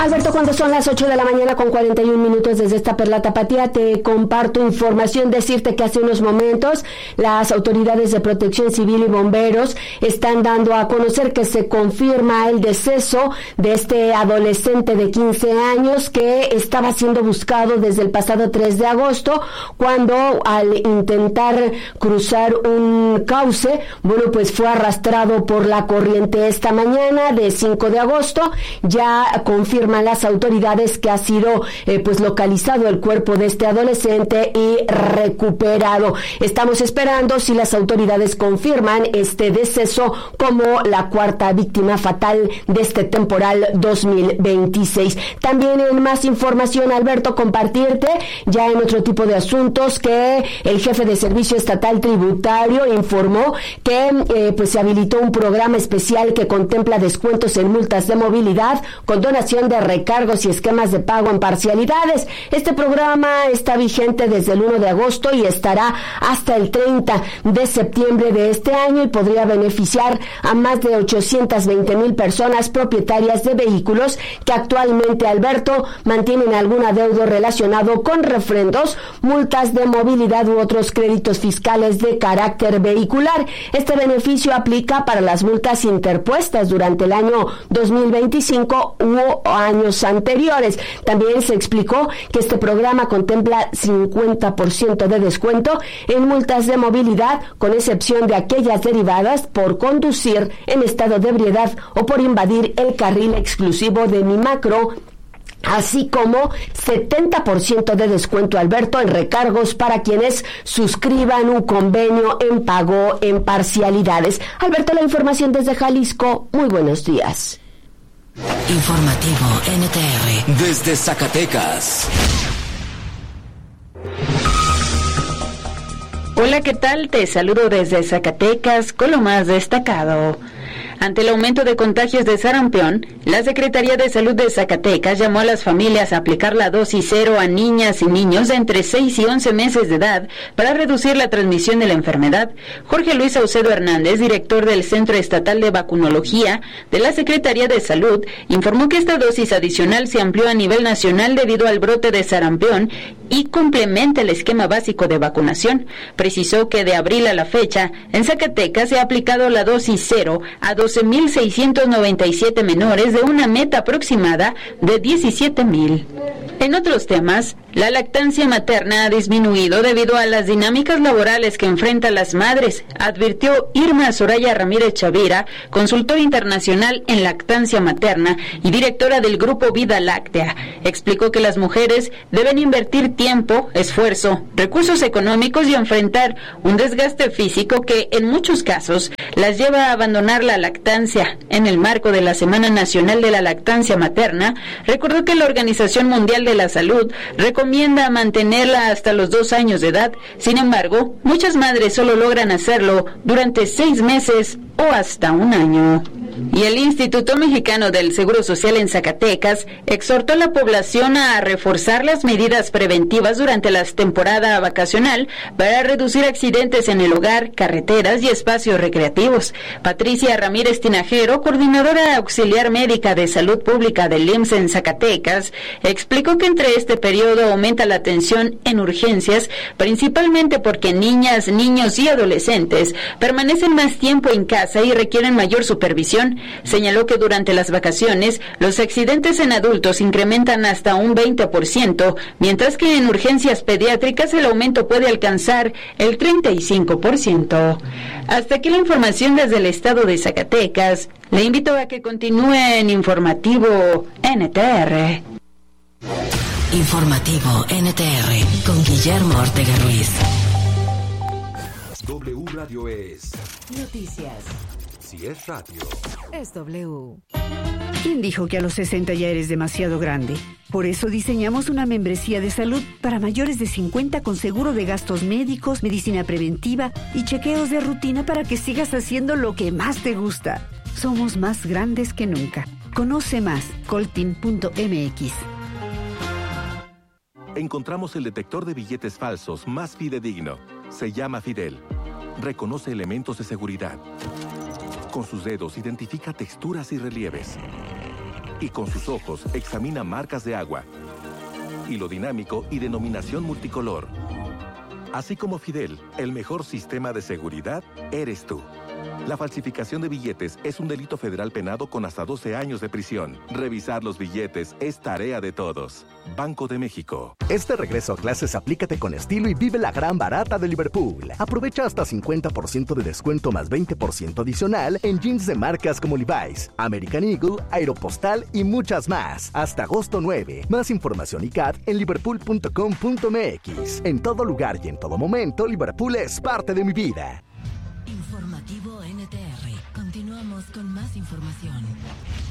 Alberto, cuando son las 8 de la mañana con 41 minutos desde esta Perla Tapatía, te comparto información, decirte que hace unos momentos las autoridades de Protección Civil y bomberos están dando a conocer que se confirma el deceso de este adolescente de 15 años que estaba siendo buscado desde el pasado 3 de agosto, cuando al intentar cruzar un cauce, pues fue arrastrado por la corriente. Esta mañana de 5 de agosto ya confirma las autoridades que ha sido localizado el cuerpo de este adolescente y recuperado. Estamos esperando si las autoridades confirman este deceso como la cuarta víctima fatal de este temporal 2026. También en más información, Alberto, compartirte ya en otro tipo de asuntos que el jefe de Servicio Estatal Tributario informó que se habilitó un programa especial que contempla descuentos en multas de movilidad, condonación de recargos y esquemas de pago en parcialidades. Este programa está vigente desde el 1 de agosto y estará hasta el 30 de septiembre de este año y podría beneficiar a más de 820,000 personas propietarias de vehículos que actualmente, Alberto, mantienen algún adeudo relacionado con refrendos, multas de movilidad u otros créditos fiscales de carácter vehicular. Este beneficio aplica para las multas interpuestas durante el año 2025 u años anteriores. También se explicó que este programa contempla 50% de descuento en multas de movilidad, con excepción de aquellas derivadas por conducir en estado de ebriedad o por invadir el carril exclusivo de mi macro, así como 70% de descuento, Alberto, en recargos para quienes suscriban un convenio en pago en parcialidades. Alberto, la información desde Jalisco. Muy buenos días. Informativo NTR desde Zacatecas. Hola, ¿qué tal? Te saludo desde Zacatecas con lo más destacado. Ante el aumento de contagios de sarampión, la Secretaría de Salud de Zacatecas llamó a las familias a aplicar la dosis 0 a niñas y niños de entre 6 y 11 meses de edad para reducir la transmisión de la enfermedad. Jorge Luis Saucedo Hernández, director del Centro Estatal de Vacunología de la Secretaría de Salud, informó que esta dosis adicional se amplió a nivel nacional debido al brote de sarampión y complementa el esquema básico de vacunación. Precisó que de abril a la fecha, en Zacatecas se ha aplicado la dosis 0 a 12,697 menores de una meta aproximada de 17,000. En otros temas, la lactancia materna ha disminuido debido a las dinámicas laborales que enfrentan las madres, advirtió Irma Soraya Ramírez Chavira, consultora internacional en lactancia materna y directora del Grupo Vida Láctea. Explicó que las mujeres deben invertir tiempo, esfuerzo, recursos económicos y enfrentar un desgaste físico que en muchos casos las lleva a abandonar la lactancia. En el marco de la Semana Nacional de la Lactancia Materna, recordó que la Organización Mundial de la Salud recomienda mantenerla hasta los 2 años de edad. Sin embargo, muchas madres solo logran hacerlo durante 6 meses o hasta 1 año. Y el Instituto Mexicano del Seguro Social en Zacatecas exhortó a la población a reforzar las medidas preventivas durante la temporada vacacional para reducir accidentes en el hogar, carreteras y espacios recreativos. Patricia Ramírez Tinajero, coordinadora auxiliar médica de salud pública del IMSS en Zacatecas, explicó que entre este periodo aumenta la atención en urgencias, principalmente porque niñas, niños y adolescentes permanecen más tiempo en casa y requieren mayor supervisión. Señaló que durante las vacaciones los accidentes en adultos incrementan hasta un 20%, mientras que en urgencias pediátricas el aumento puede alcanzar el 35%. Hasta aquí la información desde el estado de Zacatecas. Le invito a que continúe en Informativo NTR. Informativo NTR con Guillermo Ortega Ruiz. W Radio es noticias. Si es radio, es W. ¿Quién dijo que a los 60 ya eres demasiado grande? Por eso diseñamos una membresía de salud para mayores de 50 con seguro de gastos médicos, medicina preventiva y chequeos de rutina para que sigas haciendo lo que más te gusta. Somos más grandes que nunca. Conoce más, coltin.mx. encontramos el detector de billetes falsos más fidedigno. Se llama Fidel. Reconoce elementos de seguridad. Con sus dedos identifica texturas y relieves. y con sus ojos examina marcas de agua, hilo dinámico y denominación multicolor. Así como Fidel, el mejor sistema de seguridad eres tú. La falsificación de billetes es un delito federal penado con hasta 12 años de prisión. Revisar los billetes es tarea de todos. Banco de México. Este regreso a clases aplícate con estilo y vive la gran barata de Liverpool. Aprovecha hasta 50% de descuento más 20% adicional en jeans de marcas como Levi's, American Eagle, Aeropostal y muchas más. Hasta agosto 9. Más información y CAT en liverpool.com.mx. En todo lugar y en todo momento, Liverpool es parte de mi vida. Informativo NTR. Continuamos con más información.